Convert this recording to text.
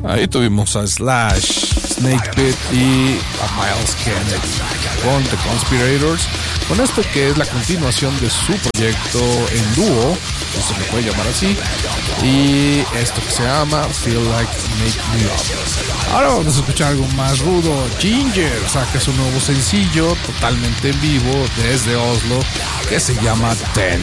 Ahí tuvimos a Slash, Snakepit y a Miles Kennedy con The Conspirators, con esto que es la continuación de su proyecto en dúo, si se le puede llamar así, y esto que se llama Feel Like Make Me Up. Ahora vamos a escuchar algo más rudo. Ginger saca su nuevo sencillo totalmente en vivo desde Oslo que se llama Ten.